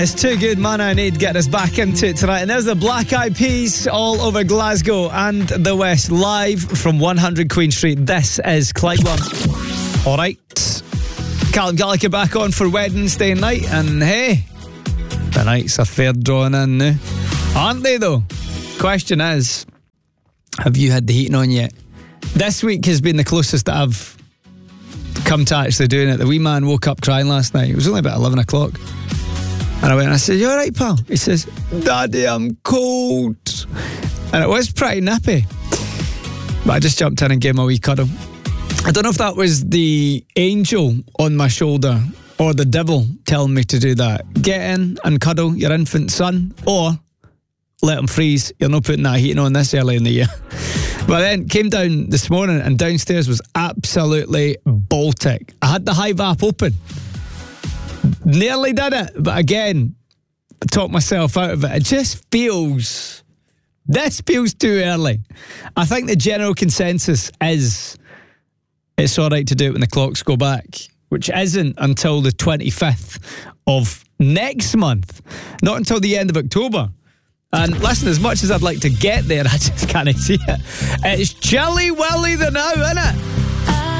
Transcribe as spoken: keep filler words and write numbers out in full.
It's too good, man. I need to get us back into it tonight. And there's the Black Eyed Peas all over Glasgow and the West, live from one hundred Queen Street. This is Clyde One. All right. Callum Gallagher back on for Wednesday night. And hey, the nights are fair drawing in now. Aren't they, though? Question is, have you had the heating on yet? This week has been the closest that I've come to actually doing it. The wee man woke up crying last night. It was only about eleven o'clock. And I went and I said, "You all right, pal?" He says, "Daddy, I'm cold." And it was pretty nippy. But I just jumped in and gave him a wee cuddle. I don't know if that was the angel on my shoulder or the devil telling me to do that. Get in and cuddle your infant son, or let him freeze. You're not putting that heating on this early in the year. But then came down this morning and downstairs was absolutely Baltic. I had the Hive app open. Nearly did it, but again, I talked myself out of it. It just feels, this feels too early. I think the general consensus is it's all right to do it when the clocks go back, which isn't until the twenty-fifth of next month, not until the end of October. And listen, as much as I'd like to get there, I just can't see it. It's chilly willy the now, innit?